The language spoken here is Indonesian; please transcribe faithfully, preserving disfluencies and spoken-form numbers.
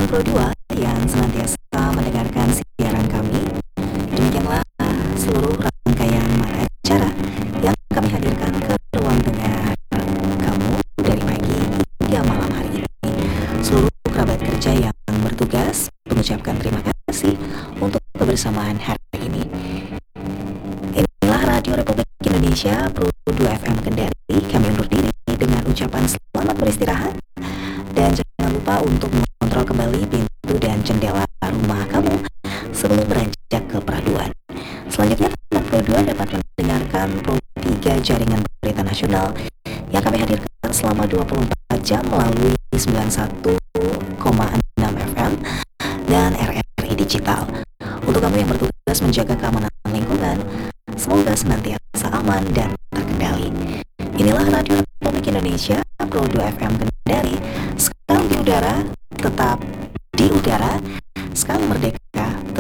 teman Pro dua yang senantiasa mendengarkan siaran kami. Demikianlah seluruh rangkaian mata acara yang kami hadirkan ke ruang dengar kamu dari pagi hingga malam hari ini. Seluruh kerabat kerja yang bertugas mengucapkan terima kasih untuk kebersamaan hari ini. Inilah Radio Republik Indonesia Pro dua F M Kendari. Kami undur diri dengan ucapan selamat beristirahat, dan jangan lupa untuk mengontrol kembali pintu dan jendela rumah kamu sebelum beranjak ke peraduan. Selanjutnya, anak Pro dua dapat mendengarkan Pro tiga Jaringan Berita Nasional yang kami hadirkan selama dua puluh empat jam melalui sembilan puluh satu koma enam F M dan R R I Digital. Untuk kamu yang bertugas menjaga keamanan lingkungan, semoga senantiasa aman dan terkendali. Inilah Radio Republik Indonesia Pro dua F M Kendari. Sekali di udara, tetap di udara. Sekali merdeka,